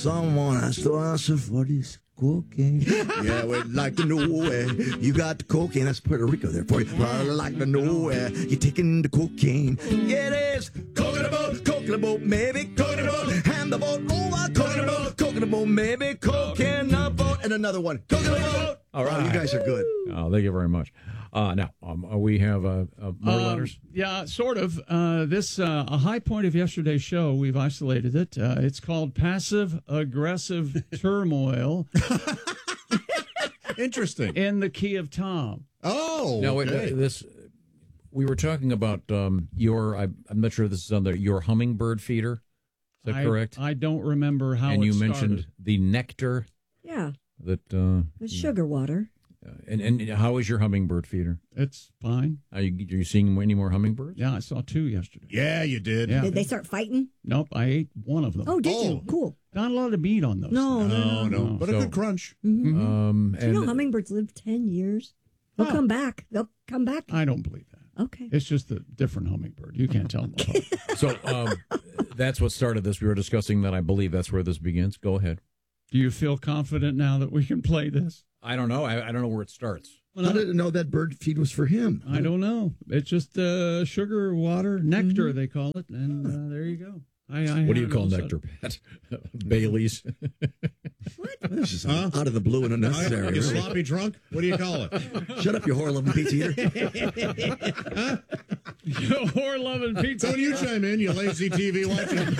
someone has to answer for this cocaine. Yeah, we'd like to know where you got the cocaine. That's Puerto Rico there for you. I'd like to know where you're taking the cocaine. Yeah, it is coconut boat, maybe coconut boat, hand the boat over, coconut boat, maybe coconut boat, and another one, coconut boat. All right. Oh, you guys are good. Oh, thank you very much. Now, we have more letters? Yeah, sort of. This a high point of yesterday's show, we've isolated it. It's called passive-aggressive turmoil. Interesting. In the key of Tom. Oh, now, okay. We were talking about I'm not sure this is on there, your hummingbird feeder. Is that correct? I don't remember how and it you started. mentioned the nectar. Yeah. That it's sugar water. And how is your hummingbird feeder? It's fine. Are you seeing any more hummingbirds? Yeah, I saw 2 yesterday. Yeah, you did. Yeah. Did they start fighting? Nope, I ate one of them. Oh, did you? Cool. Not a lot of meat on those. No. But a good crunch. Mm-hmm. Do you know and hummingbirds live 10 years? They'll come back. They'll come back. I don't believe that. Okay. It's just a different hummingbird. You can't tell them apart. So that's what started this. We were discussing that. I believe that's where this begins. Go ahead. Do you feel confident now that we can play this? I don't know. I don't know where it starts. How did it know that bird feed was for him? I don't know. It's just sugar, water, nectar, they call it. And there you go. What do you call nectar, Pat? Bailey's? What? This is out of the blue and unnecessary. Like a sloppy drunk? What do you call it? Shut up, you whore-loving pizza eater. You whore-loving pizza. Don't you chime in, you lazy TV watching.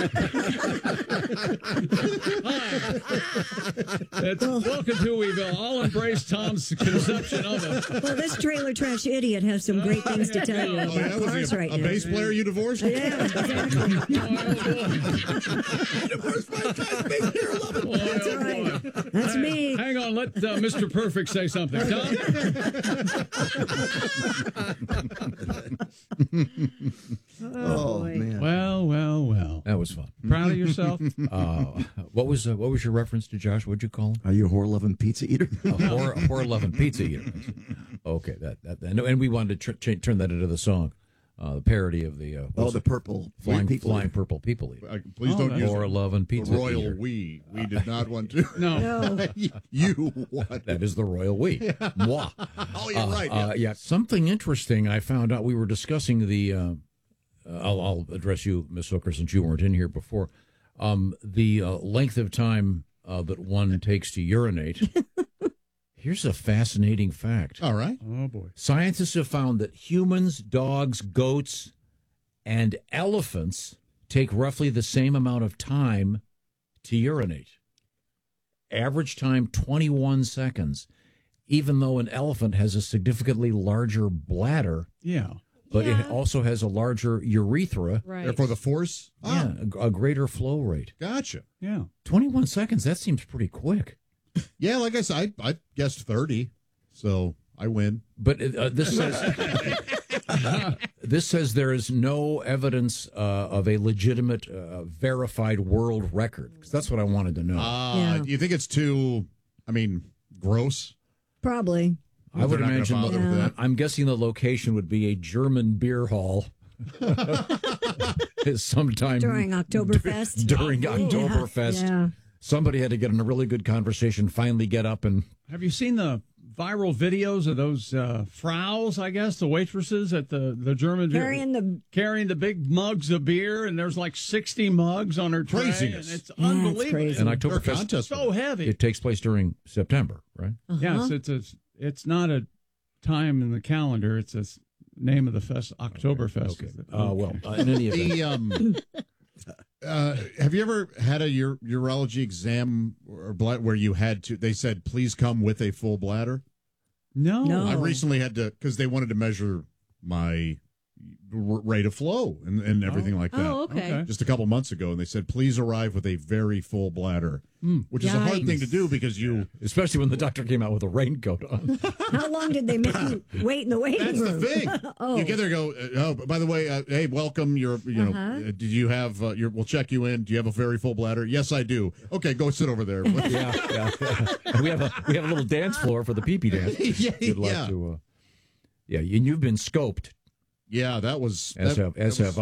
Welcome to Weeville. I'll embrace Tom's conception of it. Well, this trailer trash idiot has some great things to tell you Oh, yeah, about was cars he right a now. bass player you divorced? Yeah, exactly. That's right. That's me. Hang on, let Mr. Perfect say something. Tom? Oh, man. Well. That was fun. Proud of yourself? What was your reference to Josh? What'd you call him? Are you a whore-loving pizza eater? A whore-loving pizza eater. Okay, and we wanted to turn that into the song. The parody of the the purple flying purple people eater. Please don't use whore-loving pizza the royal eater. we. We did not want to. No. You want. That is the royal we. Moi. Oh, you're right. Yeah. Something interesting I found out. We were discussing the. I'll address you, Miss Hooker, since you weren't in here before. The length of time that one takes to urinate. Here's a fascinating fact. All right. Oh, boy. Scientists have found that humans, dogs, goats, and elephants take roughly the same amount of time to urinate. Average time, 21 seconds. Even though an elephant has a significantly larger bladder, Yeah. but it also has a larger urethra. Right. Therefore, the force. Yeah, a greater flow rate. Gotcha. Yeah. 21 seconds, that seems pretty quick. Yeah, like I said, I guessed 30, so I win. But this says there is no evidence of a legitimate, verified world record. 'Cause that's what I wanted to know. Yeah. You think it's too, gross? Probably. I would They're not gonna imagine. bother with that. I'm guessing the location would be a German beer hall. Sometime During Oktoberfest. During Oktoberfest. Yeah. Somebody had to get in a really good conversation, finally get up and... Have you seen the viral videos of those Fraus, I guess, the waitresses at the German carrying the big mugs of beer, and there's like 60 mugs on her tray. Craziness. And it's Yeah, it's unbelievable. crazy. And Their Oktoberfest, contest. So heavy. it takes place during September, right? Yes, it's not a time in the calendar. It's a name of the fest, Oktoberfest. Okay. Well, in any event... Have you ever had a urology exam or where you had to? They said, "Please come with a full bladder." No. I recently had to because they wanted to measure my rate of flow and everything like that. Oh, okay. Just a couple months ago, and they said, "Please arrive with a very full bladder," which is a hard thing to do because you, Especially when the doctor came out with a raincoat on. How long did they make you wait in the waiting That's the room? thing. You get there, and go. By the way, hey, welcome. Did you have? We'll check you in. Do you have a very full bladder? Yes, I do. Okay, go sit over there. Yeah. We have a little dance floor for the pee-pee dance. Yeah, You'd like to, and you've been scoped, Yeah, that was as have I.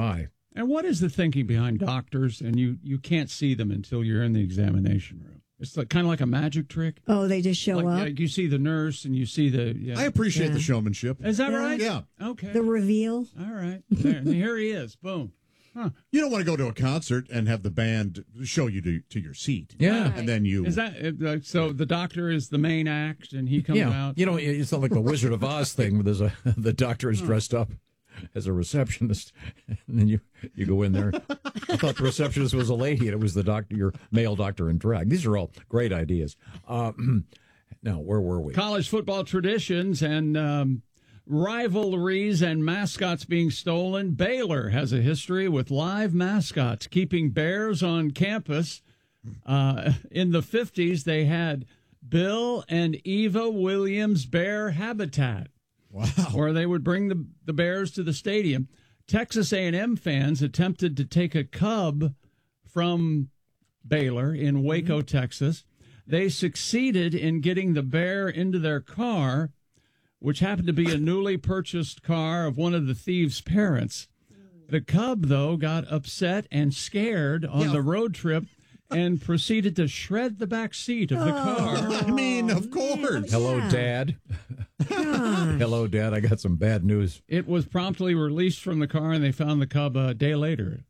And what is the thinking behind doctors? And you can't see them until you're in the examination room. It's kind of like a magic trick. Oh, they just show up. Like you see the nurse and you see the. Yeah. I appreciate the showmanship. Is that right? Yeah. Okay. The reveal. All right. There, and here he is. Boom. Huh. You don't want to go to a concert and have the band show you to your seat. Yeah. And then you. Is that so? The doctor is the main act, and he comes out. You know, it's not like the Wizard of Oz thing where there's the doctor is dressed up as a receptionist, and then you go in there. I thought the receptionist was a lady, and it was the doctor, your male doctor in drag. These are all great ideas. Now, where were we? College football traditions and rivalries and mascots being stolen. Baylor has a history with live mascots keeping bears on campus. In the 50s, they had Bill and Eva Williams Bear Habitat. Wow. Where they would bring the bears to the stadium. Texas A&M fans attempted to take a cub from Baylor in Waco, Texas. They succeeded in getting the bear into their car, which happened to be a newly purchased car of one of the thieves' parents. The cub, though, got upset and scared on the road trip and proceeded to shred the back seat of the car. I mean, of course. Hello, Dad. Hello, Dad. I got some bad news. It was promptly released from the car, and they found the cub a day later.